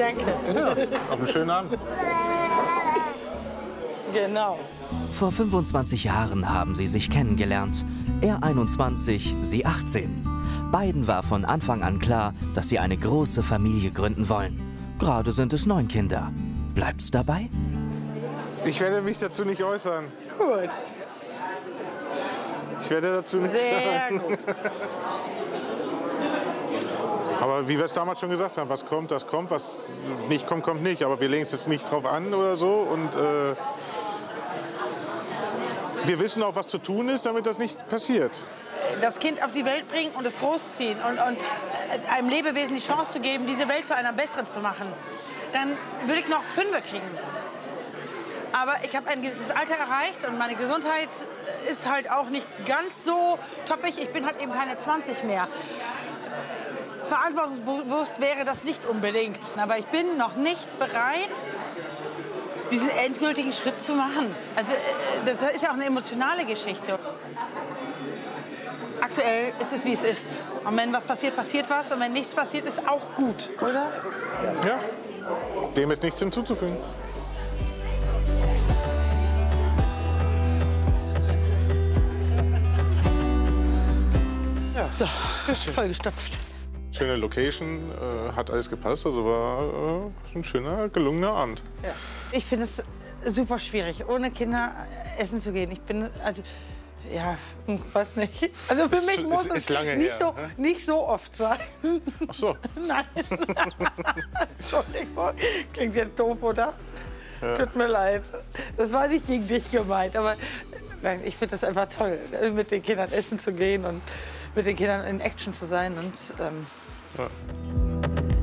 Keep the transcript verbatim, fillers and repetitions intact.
Danke. Ja, auf einen schönen Abend. Genau. Vor fünfundzwanzig Jahren haben sie sich kennengelernt. Er einundzwanzig, sie achtzehn. Beiden war von Anfang an klar, dass sie eine große Familie gründen wollen. Gerade sind es neun Kinder. Bleibt's dabei? Ich werde mich dazu nicht äußern. Gut. Ich werde dazu nichts Sehr sagen. gut. Aber wie wir es damals schon gesagt haben, was kommt, das kommt, was nicht kommt, kommt nicht. Aber wir legen es jetzt nicht drauf an oder so. Und äh, wir wissen auch, was zu tun ist, damit das nicht passiert. Das Kind auf die Welt bringen und es großziehen und, und einem Lebewesen die Chance zu geben, diese Welt zu einer besseren zu machen, dann würde ich noch Fünfe kriegen. Aber ich habe ein gewisses Alter erreicht und meine Gesundheit ist halt auch nicht ganz so toppig. Ich bin halt eben keine zwanzig mehr. Verantwortungsbewusst wäre das nicht unbedingt. Aber ich bin noch nicht bereit, diesen endgültigen Schritt zu machen. Also das ist ja auch eine emotionale Geschichte. Aktuell ist es, wie es ist. Und wenn was passiert, passiert was. Und wenn nichts passiert, ist auch gut, oder? Ja, dem ist nichts hinzuzufügen. Ja, so, sehr schön. Vollgestopft. Schöne Location, äh, hat alles gepasst. Also war äh, ein schöner, gelungener Abend. Ja. Ich finde es super schwierig, ohne Kinder essen zu gehen. Ich bin, also, ja, hm, weiß nicht. Also für mich muss ist, ist es lange nicht, her, so, ne? nicht so oft sein. Ach so. Nein. Entschuldigung, klingt jetzt doof, oder? Ja. Tut mir leid. Das war nicht gegen dich gemeint, aber nein, ich finde das einfach toll, mit den Kindern essen zu gehen und mit den Kindern in Action zu sein. Und, ähm, Ja.